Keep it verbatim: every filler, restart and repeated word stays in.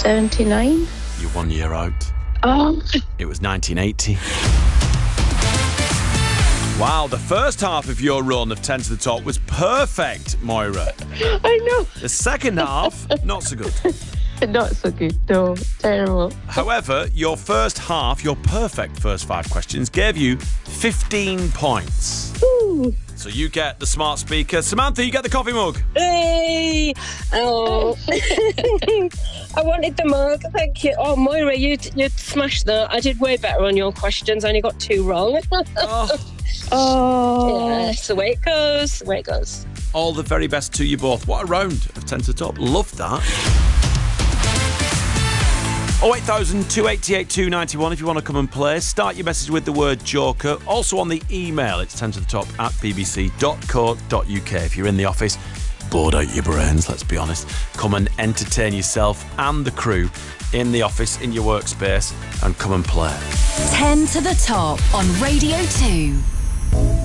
seventy-nine. You're one year out. Oh. It was nineteen eighty. Wow, the first half of your run of ten to the top was perfect, Moira. I know. The second half, not so good. Not so good, no. Terrible. However, your first half, your perfect first five questions, gave you fifteen points. Ooh. So you get the smart speaker. Samantha, you get the coffee mug. Hey! Oh. I wanted the mug. Thank you. Oh, Moira, you you smashed that. I did way better on your questions. I only got two wrong. Oh. Oh. Yeah, it's the way it goes. The way it goes. All the very best to you both. What a round of ten to the top. Love that. oh eight thousand, two eight eight, two nine one if you want to come and play. Start your message with the word Joker. Also on the email, it's ten to the top at b b c dot co dot u k. If you're in the office, bored out your brains, let's be honest, come and entertain yourself and the crew in the office, in your workspace, and come and play. ten to the top on Radio two.